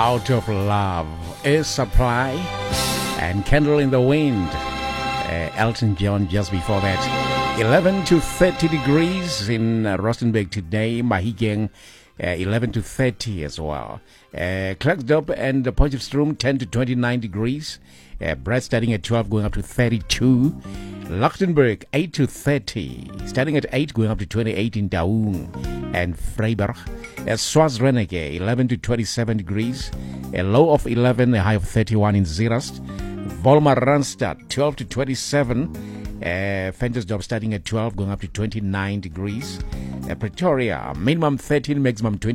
Out of Love, Air Supply, and Candle in the Wind. Elton John just before that. 11 to 30 degrees in Rustenburg today. Mahikeng, 11 to 30 as well. Klerksdorp and Potchefstroom, 10 to 29 degrees. Brett starting at 12, going up to 32. Lichtenburg, 8 to 30. Starting at 8, going up to 28 in Daung and Freiburg. Swansreneke, 11 to 27 degrees. A low of 11, a high of 31 in Zeerast. Volmar Randstad, 12 to 27. Ventersdorp starting at 12, going up to 29 degrees. Pretoria, minimum 13, maximum 20.